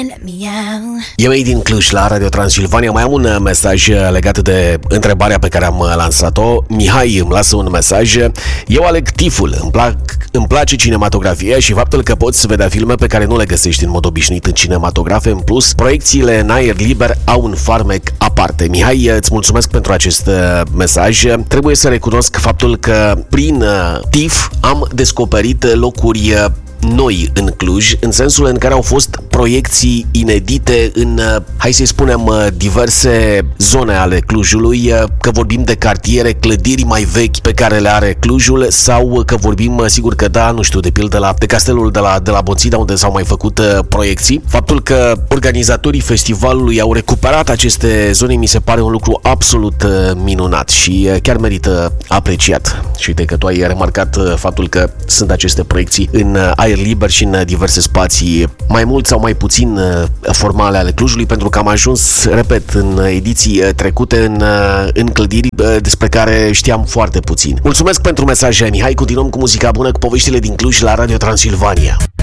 Eu din Cluj la Radio Transilvania. Mai am un mesaj legat de întrebarea pe care am lansat-o. Mihai îmi lasă un mesaj. Eu aleg tiful. Îmi place cinematografia și faptul că poți vedea filme pe care nu le găsești în mod obișnuit în cinematografe. În plus, proiecțiile în aer liber au un farmec aparte. Mihai, îți mulțumesc pentru acest mesaj. Trebuie să recunosc faptul că prin TIFF am descoperit locuri noi în Cluj, în sensul în care au fost proiecții inedite în, hai să-i spunem, diverse zone ale Clujului, că vorbim de cartiere, clădiri mai vechi pe care le are Clujul, sau că vorbim, sigur că da, nu știu, de pildă de castelul de la Boțida, unde s-au mai făcut proiecții. Faptul că organizatorii festivalului au recuperat aceste zone mi se pare un lucru absolut minunat și chiar merită apreciat. Și uite că tu ai remarcat faptul că sunt aceste proiecții în aer liber și în diverse spații, mai mult sau mai puțin formale ale Clujului, pentru că am ajuns, repet, în ediții trecute în clădiri despre care știam foarte puțin. Mulțumesc pentru mesaj, Mihai. Continuăm cu muzica bună, cu poveștile din Cluj la Radio Transilvania.